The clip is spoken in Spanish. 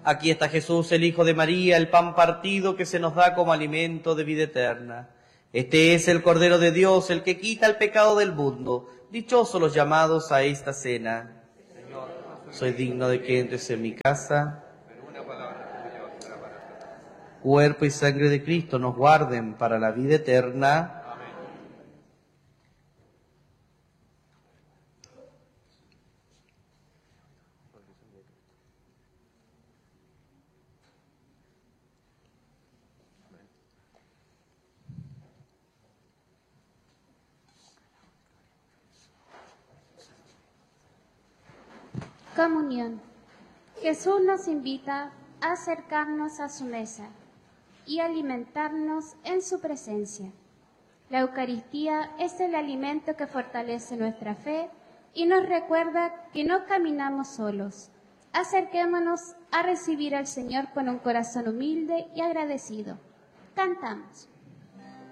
Aquí está Jesús, el Hijo de María, el pan partido que se nos da como alimento de vida eterna. Este es el Cordero de Dios, el que quita el pecado del mundo. Dichosos los llamados a esta cena. Señor, soy digno de que entres en mi casa. Cuerpo y sangre de Cristo nos guarden para la vida eterna. Comunión. Jesús nos invita a acercarnos a su mesa y alimentarnos en su presencia. La Eucaristía es el alimento que fortalece nuestra fe y nos recuerda que no caminamos solos. Acerquémonos a recibir al Señor con un corazón humilde y agradecido. Cantamos.